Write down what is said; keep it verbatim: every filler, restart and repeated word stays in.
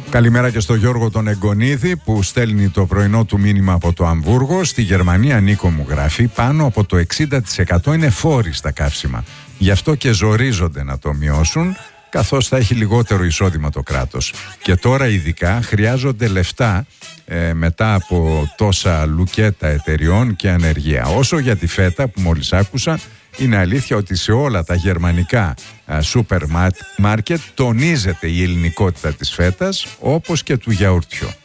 Καλημέρα και στο Γιώργο τον Εγκονίδη που στέλνει το πρωινό του μήνυμα από το Αμβούργο. Στη Γερμανία, Νίκο μου γράφει, πάνω από το εξήντα τοις εκατό είναι φόροι στα καύσιμα. Γι' αυτό και ζορίζονται να το μειώσουν, καθώς θα έχει λιγότερο εισόδημα το κράτος. Και τώρα ειδικά χρειάζονται λεφτά ε, μετά από τόσα λουκέτα εταιριών και ανεργία. Όσο για τη φέτα που μόλις άκουσα, είναι αλήθεια ότι σε όλα τα γερμανικά α, σούπερ μάρκετ τονίζεται η ελληνικότητα της φέτας, όπως και του γιαουρτιού.